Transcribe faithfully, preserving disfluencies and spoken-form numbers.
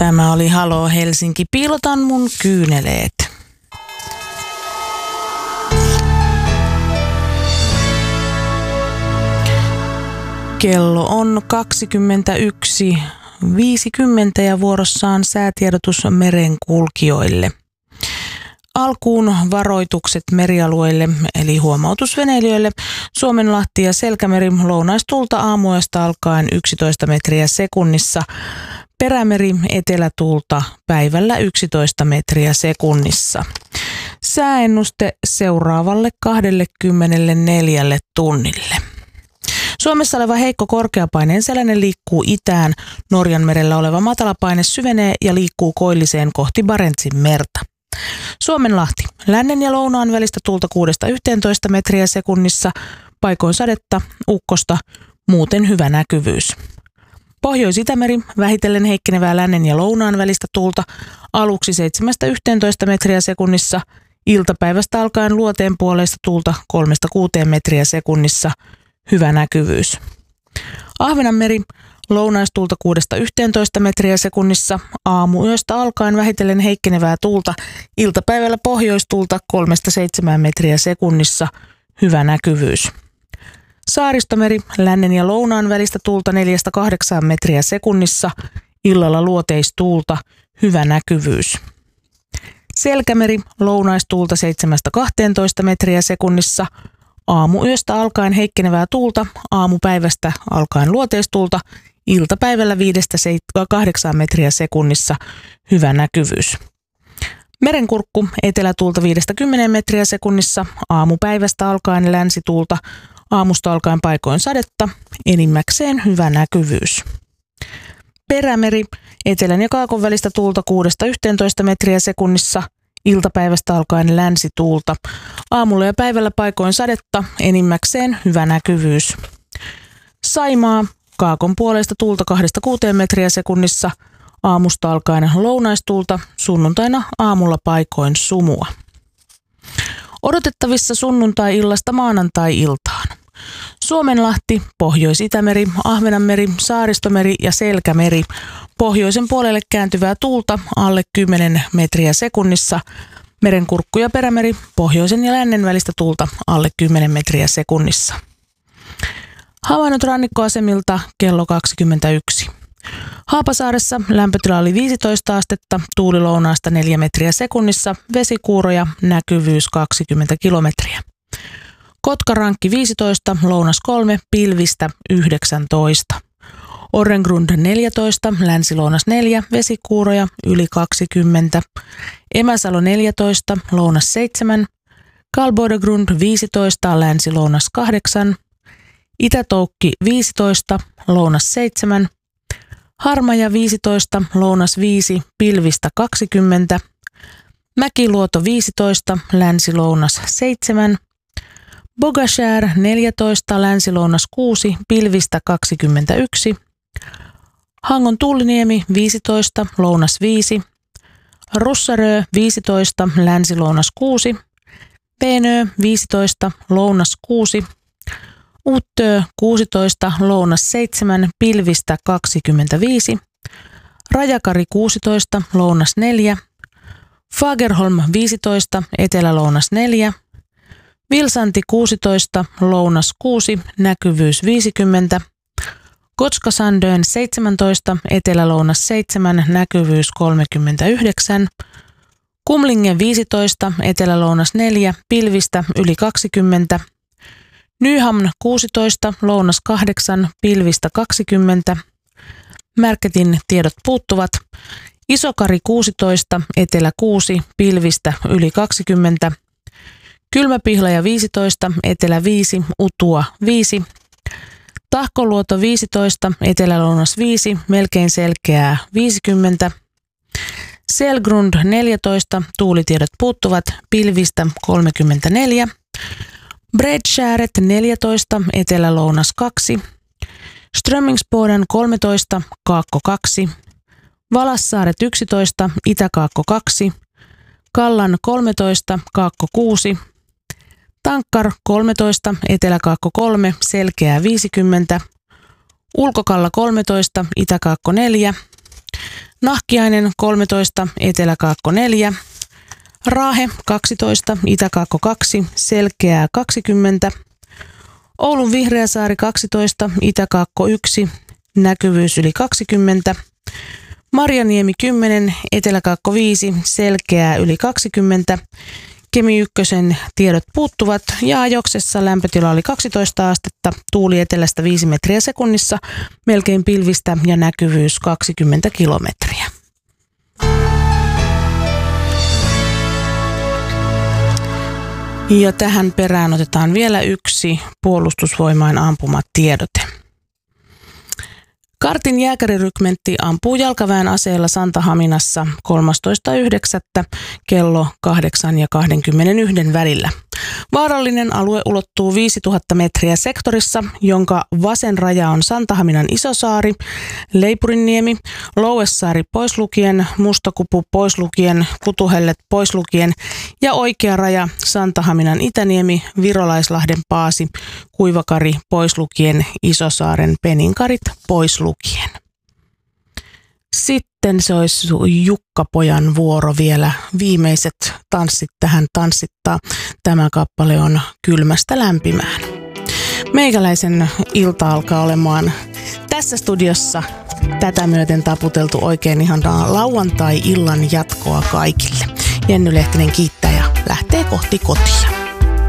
Tämä oli Halo Helsinki, piilotan mun kyyneleet. Kello on kaksikymmentäyksi viisikymmentä ja vuorossaan säätiedotus merenkulkijoille. Alkuun varoitukset merialueille eli huomautusveneilijöille. Suomenlahti ja Selkämeri lounaistulta aamuyöstä alkaen yksitoista metriä sekunnissa. Perämeri etelätuulta päivällä yksitoista metriä sekunnissa. Sääennuste seuraavalle kaksikymmentäneljä tunnille. Suomessa oleva heikko korkeapaineen selänen liikkuu itään. Norjanmerellä oleva matalapaine syvenee ja liikkuu koilliseen kohti Barentsin merta. Suomenlahti. Lännen ja lounaan välistä tuulta kuudesta yhteentoista metriä sekunnissa. Paikoin sadetta, ukkosta, muuten hyvä näkyvyys. Pohjois-Itämeri. Vähitellen heikkenevää lännen ja lounaan välistä tuulta. Aluksi seitsemästä yhteentoista metriä sekunnissa. Iltapäivästä alkaen luoteen puoleista tuulta kolmesta kuuteen metriä sekunnissa. Hyvä näkyvyys. Ahvenanmeri. Lounaistuulta kuudesta yhteentoista metriä sekunnissa. Aamuyöstä alkaen vähitellen heikkenevää tuulta. Iltapäivällä pohjoistuulta kolmesta seitsemään metriä sekunnissa. Hyvä näkyvyys. Saaristomeri. Lännen ja lounaan välistä tuulta neljästä kahdeksaan metriä sekunnissa. Illalla luoteistuulta. Hyvä näkyvyys. Selkämeri. Lounaistuulta seitsemästä kahteentoista metriä sekunnissa. Aamuyöstä alkaen heikkenevää tuulta, aamupäivästä alkaen luoteistuulta, iltapäivällä viidestä kahdeksaan metriä sekunnissa, hyvä näkyvyys. Merenkurkku, etelätuulta viidestä kymmeneen metriä sekunnissa, aamupäivästä alkaen länsituulta, aamusta alkaen paikoin sadetta, enimmäkseen hyvä näkyvyys. Perämeri, etelän ja kaakon välistä tuulta kuudesta yhteentoista metriä sekunnissa, iltapäivästä alkaen länsituulta. Aamulla ja päivällä paikoin sadetta, enimmäkseen hyvä näkyvyys. Saimaa, kaakon puolesta tuulta kahdesta kuuteen metriä sekunnissa. Aamusta alkaen lounaistuulta, sunnuntaina aamulla paikoin sumua. Odotettavissa sunnuntai-illasta maanantai-iltaan. Suomenlahti, Pohjois-Itämeri, Ahvenanmeri, Saaristomeri ja Selkämeri. Pohjoisen puolelle kääntyvää tuulta alle kymmenen metriä sekunnissa. Merenkurkku ja Perämeri, pohjoisen ja lännen välistä tuulta alle kymmenen metriä sekunnissa. Havainnot rannikkoasemilta kello kaksikymmentäyksi. Haapasaaressa lämpötila oli viisitoista astetta, tuuli lounaasta neljä metriä sekunnissa, vesikuuroja, näkyvyys kaksikymmentä kilometriä. Kotkarankki viisitoista, lounas kolme, pilvistä yhdeksäntoista. Orrengrund neljätoista, länsilounas neljä, vesikuuroja yli kaksikymmentä. Emäsalo neljätoista, lounas seitsemän. Kalbodegrund viisitoista, länsilounas kahdeksan. Itätoukki viisitoista, lounas seitsemän. Harmaja viisitoista, lounas viisi, pilvistä kaksikymmentä. Mäkiluoto viisitoista, länsilounas seitsemän. Bogashär neljätoista, länsilounas kuusi, pilvistä kaksikymmentäyksi. Hangon Tuuliniemi viisitoista, lounas viisi. Russarö viisitoista, länsilounas kuusi. Peenö viisitoista, lounas kuusi. Uttö kuusitoista, lounas seitsemän, pilvistä kaksikymmentäviisi. Rajakari kuusitoista, lounas neljä. Fagerholm viisitoista, etelälounas neljä. Vilsanti kuusitoista, lounas kuusi, näkyvyys viisikymmentä. Kotskasandön seitsemäntoista, etelälounas seitsemän, näkyvyys kolmekymmentäyhdeksän. Kumlingen viisitoista, etelälounas neljä, pilvistä yli kaksikymmentä. Nyhamn kuusitoista, lounas kahdeksan, pilvistä kaksikymmentä. Märketin tiedot puuttuvat. Isokari kuusitoista, etelä kuusi, pilvistä yli kaksikymmentä. Kylmäpihlaja viisitoista, etelä viisi, Utua viisi. Tahkoluoto viisitoista, etelälounas viisi, melkein selkeää viisikymmentä. Selgrund neljätoista, tuulitiedot puuttuvat, pilvistä kolmekymmentäneljä. Bredskäret neljätoista, etelälounas kaksi. Strömmingsboden kolmetoista, kaakko kaksi. Valassaaret yksitoista, itäkaakko kaksi. Kallan kolmetoista, kaakko kuusi. Tankkar kolmetoista, eteläkaakko kolme, selkeää viisikymmentä. Ulkokalla kolmetoista, itäkaakko neljä. Nahkiainen kolmetoista, Etelä-Kaakko neljä, Raahe kaksitoista, Itä-Kaakko kaksi, Selkeää kaksikymmentä, Oulun Vihreäsaari kaksitoista, Itä-Kaakko yksi, näkyvyys yli kaksikymmentä, Marjaniemi kymmenen, Etelä-Kaakko viisi, Selkeää yli kaksikymmentä, Kemi ykkösen tiedot puuttuvat ja Ajoksessa lämpötila oli kaksitoista astetta, tuuli etelästä viisi metriä sekunnissa, melkein pilvistä ja näkyvyys kaksikymmentä kilometriä. Ja tähän perään otetaan vielä yksi Puolustusvoimain ampumatiedote. Kartin jääkärirykmentti ampuu jalkaväen aseella Santahaminassa kolmastoista yhdeksättä kello kahdeksan ja kaksikymmentäyksi välillä. Vaarallinen alue ulottuu viisituhatta metriä sektorissa, jonka vasen raja on Santahaminan Isosaari, Leipurinniemi, Louessaari pois lukien, Mustakupu pois lukien, Kutuhellet pois lukien ja oikea raja Santahaminan Itäniemi, Virolaislahden Paasi, Kuivakari pois lukien, Isosaaren Peninkarit pois lukien. Sitten se olisi Jukka-pojan vuoro vielä. Viimeiset tanssit tähän tanssittaa. Tämä kappale on Kylmästä lämpimään. Meikäläisen ilta alkaa olemaan tässä studiossa tätä myöten taputeltu oikein ihanaa lauantai-illan jatkoa kaikille. Jenny Lehtinen kiittää ja lähtee kohti kotia.